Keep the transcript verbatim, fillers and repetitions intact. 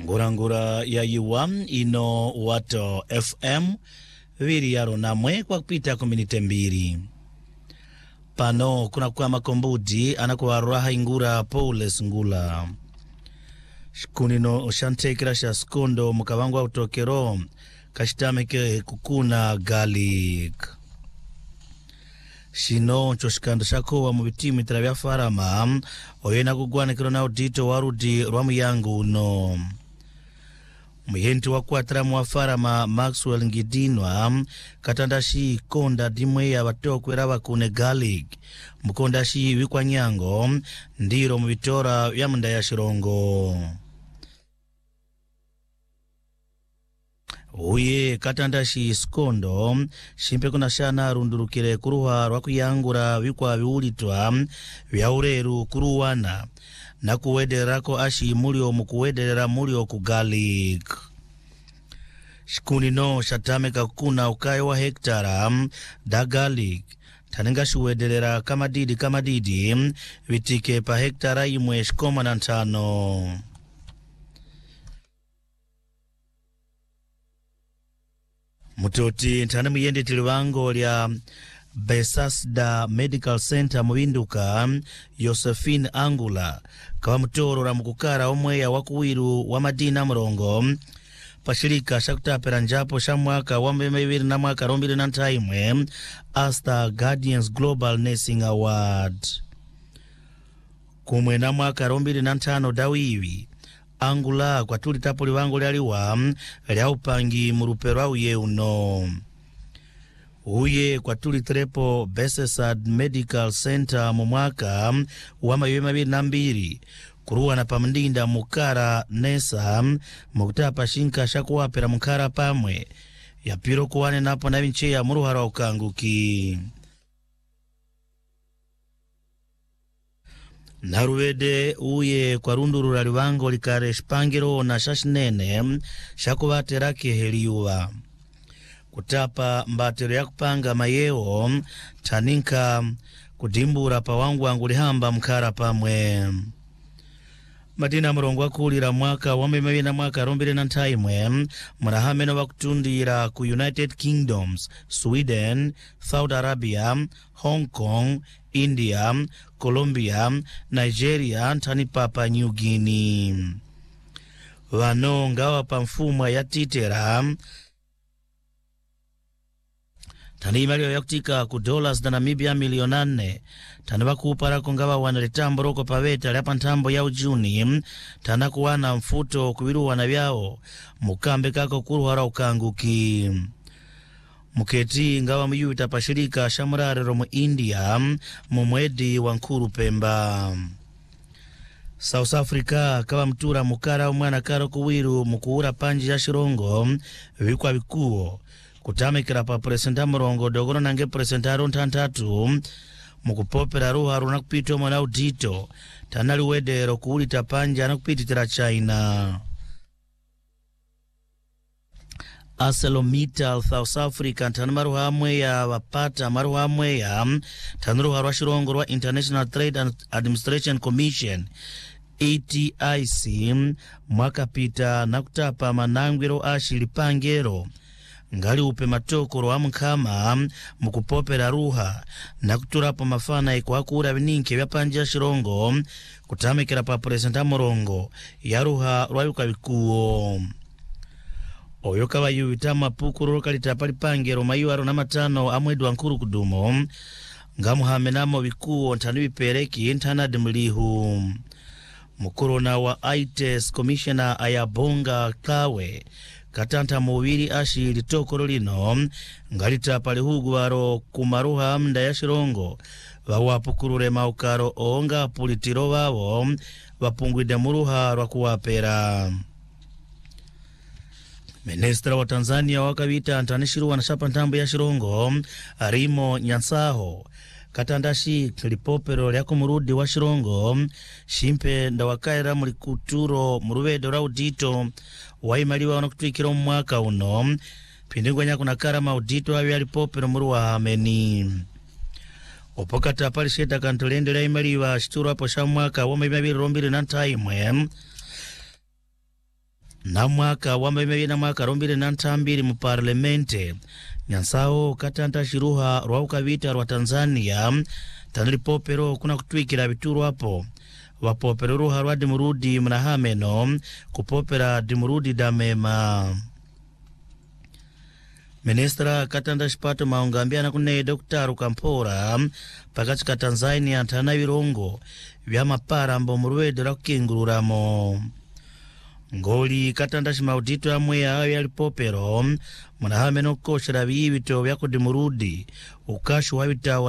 ngurangura ya yuam ino wato F M viri yaro namwe kwa kupita kominite mbiri. Pano kuna kwa makombudi anakuwa raha ingura Paules Ngula. Shikunino oshantekira sha skondo mukawangwa utokero kashitameke kukuna garlic. Shino choshikanda shako wa mubitimu itarabia farama oyena kugwane kiro na udito warudi rwamu yangu no. Muyenti wakuatara mwafarama Maxwell Ngidinwa katandashi konda dimwe ya watokwera wakune garlic mkondashi wikwa nyango ndiro mwitora ya mnda ya shirongo. Uye katandashi skondo shimpe kuna shana rundurukire kuruha rwakuyangura wikwa viulitwa vyaureru kuruwana na kuwederako ashi mulio mukuwederera mulio ku garlic. Shikuni no shatameka kuna ukayo wa hektara da garlic taninga shuwederera kama didi kama didi vitike pa hektara imwe shikoma na ntano. Mutoti ntana muyende tiliwango lya Besasda Medical Center muwinduka Josephine Angula kawa mtoro ra mukukara omwe ya wakuwiru wa madina mrongo pashirika shakutapera njapo sha mwaka wa mbili na mwaka rombili na ntaimwe Asta Guardians Global Nursing Award. Kumwe na mwaka rombili na ntano dawiwi Angula kwa tuli tapo liwango lialiwa lia upangi murupera uye uno. Uye kwa tuli trepo Besesad Medical Center mumwaka wa mayuwe mabiri na mbiri kuruwa na pamndinda mukara nesa mukutapa shinka shakuwa pera mukara pamwe ya piro kuwane napo na vinche ya muruhara ukanguki. Naruwede uye kwa rundurura liwango likare shpangiro na shashinene shakuwa terake heliuwa. Kutapa mbatero ya kupanga mayeo taninka kudimbura pa wangu wangu lihamba mkara pamwe. Madina mrongo wakulira mwaka wambe na mwaka rombile na ntaimwe murahameno wakutundira ku United Kingdoms, Sweden, Saudi Arabia, Hong Kong, India, Colombia, Nigeria, ntani papa New Guinea. Wano ngawa pa mfumwa ya titera tani imalio ya kutika ku dollars da Namibia milionane tani wakupara kungawa wanalitambo roko paveta liapa ntambo ya ujuni tana kuwana mfuto kubiru wana vyao mukambe kako kuruhara ukanguki. Muketi ngawa myu itapashirika shamurare romo India mumwedi wa Nkuru Pemba. South Africa kawa mtura mukara umwana karo kuwiru mukuura panji ya shirongo vikwa vikuo kutamekera pa presenta murongo dogono nange presentaro ntantatu mukupopera ruha runa kupito mwana udito tanali wedero kuulita panja na kupititira China. ArcelorMittal South Africa tanamaruha hamwe ya wapata maruha hamwe ya tanuruha rwa shirongo rwa International Trade and Administration Commission A T I C mwaka pita na kutapa manangwiro ashili pangero ngali upe matokoro wa mkama mukupopera ruha na kuturapo mafana ikuwa kura vininke vya panja shirongo kutamekera pa presenta morongo ya ruha rwayuka vikuo. Oyoka wa yuitama pukuru kalitapali pangero mayuaro na matano amwedu wa Nkuru kudumo ngamu hamenamo vikuo ntanu vipereki ntana dimlihu. Mukorona wa I T E S Commissioner Ayabonga Kawe katanta muviri ashi litokoro lino ngalita pali hugu waro kumaruha mda ya shirongo wawapukurure maukaro onga pulitiro wawo wapungwide muruha rwakuwapera. Ministra wa Tanzania wakavita antanishiruwa na shapa ntambo ya shirongo Arimo Nyansaho katandashi lipopero lyako murudi wa shirongo shimpe ndawakaira mulikuturo muruwedo raudito waimaliwa wanakutwikira mwaka uno pindingwa nyaku nakara maudito wa lipopero muru wa hameni. Opokata pali sheta kantolende la imaliwa shituru hapo sha mwaka wa mbili na ntaimwe na mwaka wa mbili na mwaka rombile na ntambili mu parliamente nyansao katanta shiruha rwa ukavita rwa Tanzania tanili popero kuna kutwikira bituru hapo wapopero ruha rwa dimurudi mnahameno kupopera dimurudi damema. Ministra katanda shipato maungambiana kune Dokta Rukampora pakati ka Tanzania tana virongo vya mapara mbo muruwede la kingururamo. Ngoli katanda shimaudito ya mwe ya yalipopero mnahameno koshira vibito vya kudimurudi ukashu wabita